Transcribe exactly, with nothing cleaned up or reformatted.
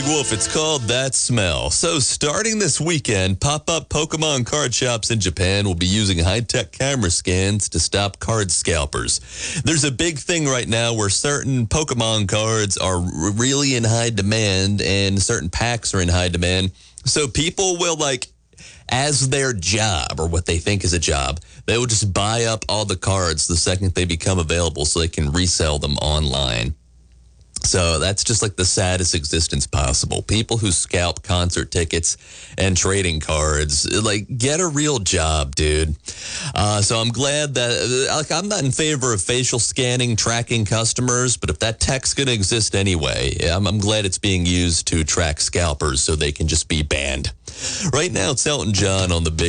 Wolf, it's called That Smell. So starting this weekend, pop-up Pokemon card shops in Japan will be using high-tech camera scans to stop card scalpers. There's a big thing right now where certain Pokemon cards are r- really in high demand and certain packs are in high demand. So people will, like, as their job, or what they think is a job, they will just buy up all the cards the second they become available so they can resell them online. So that's just like the saddest existence possible. People who scalp concert tickets and trading cards, like, get a real job, dude. Uh, so I'm glad that, like, I'm not in favor of facial scanning, tracking customers, but if that tech's going to exist anyway, I'm, I'm glad it's being used to track scalpers so they can just be banned. Right now, it's Elton John on the big